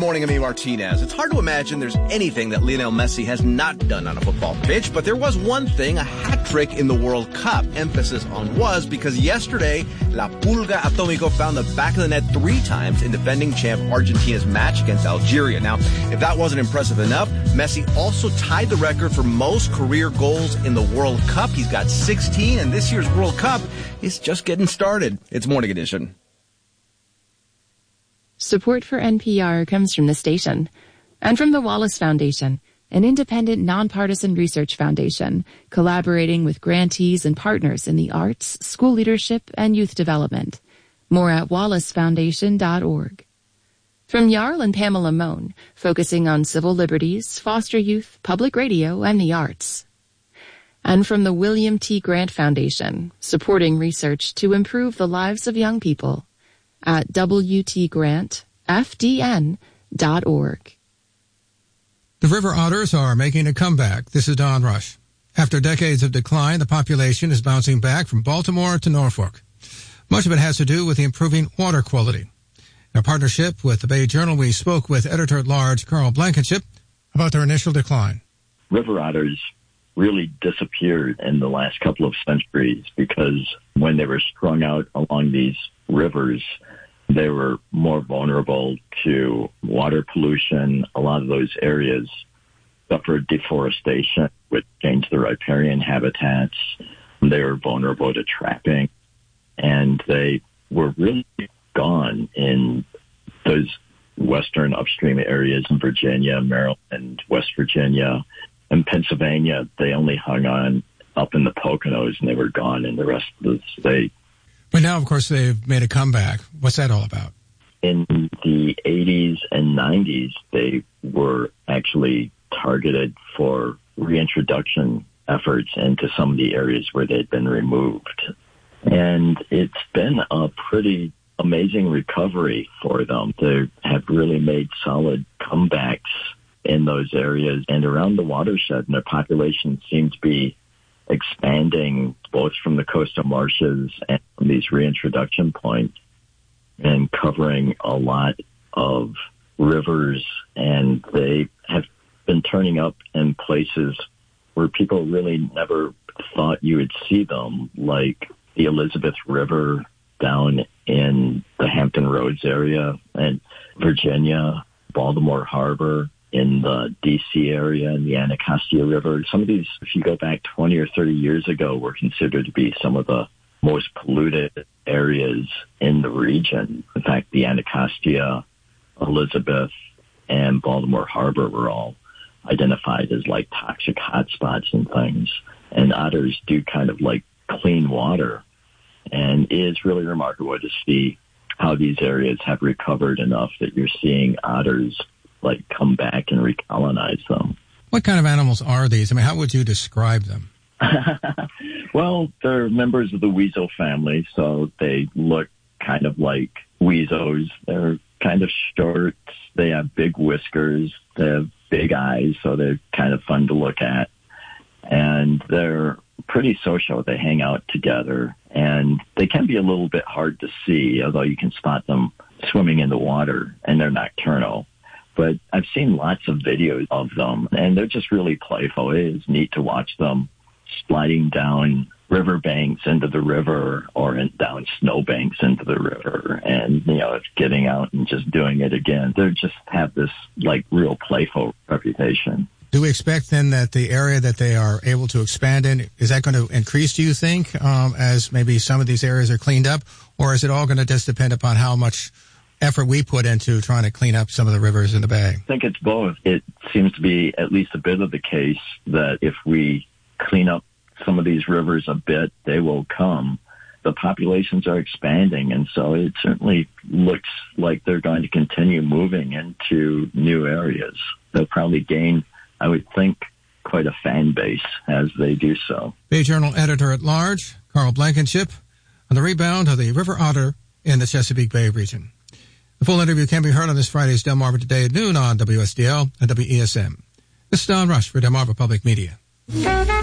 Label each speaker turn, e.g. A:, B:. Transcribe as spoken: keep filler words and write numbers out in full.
A: morning, I'm A. Martinez. It's hard to imagine there's anything that Lionel Messi has not done on a football pitch, but there was one thing, a hat trick in the World Cup. Emphasis on was, because yesterday, La Pulga Atomico found the back of the net three times in defending champ Argentina's match against Algeria. Now, if that wasn't impressive enough, Messi also tied the record for most career goals in the World Cup. He's got sixteen, and this year's World Cup is just getting started. It's Morning Edition.
B: Support for N P R comes from the station and from the Wallace Foundation, an independent, nonpartisan research foundation collaborating with grantees and partners in the arts, school leadership, and youth development. More at wallace foundation dot org. From Jarl and Pamela Mohn, focusing on civil liberties, foster youth, public radio, and the arts. And from the William T. Grant Foundation, supporting research to improve the lives of young people. At w t grant f d n dot org.
C: The river otters are making a comeback. This is Don Rush. After decades of decline, the population is bouncing back from Baltimore to Norfolk. Much of it has to do with the improving water quality. In a partnership with the Bay Journal, we spoke with editor-at-large Carl Blankenship about their initial decline.
D: River otters really disappeared in the last couple of centuries because when they were strung out along these rivers, they were more vulnerable to water pollution. A lot of those areas suffered deforestation, which changed their riparian habitats. They were vulnerable to trapping, and they were really gone in those western upstream areas in Virginia, Maryland, West Virginia. In Pennsylvania, they only hung on up in the Poconos, and they were gone in the rest of the state.
C: But now, of course, they've made a comeback. What's that all about?
D: In the eighties and nineties, they were actually targeted for reintroduction efforts into some of the areas where they'd been removed. And it's been a pretty amazing recovery for them. They have really made solid comebacks in those areas and around the watershed, and their population seems to be expanding both from the coastal marshes and from these reintroduction points and covering a lot of rivers. And they have been turning up in places where people really never thought you would see them, like the Elizabeth River down in the Hampton Roads area and Virginia, Baltimore Harbor, in the D C area and the Anacostia River. Some of these, if you go back twenty or thirty years ago, were considered to be some of the most polluted areas in the region. In fact, the Anacostia, Elizabeth, and Baltimore Harbor were all identified as like toxic hotspots and things. And otters do kind of like clean water. And it is really remarkable to see how these areas have recovered enough that you're seeing otters like come back and recolonize them.
C: What kind of animals are these? I mean, how would you describe them?
D: Well, they're members of the weasel family, so they look kind of like weasels. They're kind of short. They have big whiskers. They have big eyes, so they're kind of fun to look at. And they're pretty social. They hang out together, and they can be a little bit hard to see, although you can spot them swimming in the water, and they're nocturnal. But I've seen lots of videos of them, and they're just really playful. It is neat to watch them sliding down riverbanks into the river or in, down snowbanks into the river, and, you know, it's getting out and just doing it again. They just have this, like, real playful reputation.
C: Do we expect, then, that the area that they are able to expand in, is that going to increase, do you think, um, as maybe some of these areas are cleaned up? Or is it all going to just depend upon how much effort we put into trying to clean up some of the rivers in the Bay?
D: I think it's both. It seems to be at least a bit of the case that if we clean up some of these rivers a bit, they will come. The populations are expanding, and so it certainly looks like they're going to continue moving into new areas. They'll probably gain, I would think, quite a fan base as they do so.
C: Bay Journal editor-at-large, Carl Blankenship, on the rebound of the river otter in the Chesapeake Bay region. The full interview can be heard on this Friday's Delmarva Today at noon on W S D L and W E S M. This is Don Rush for Delmarva Public Media.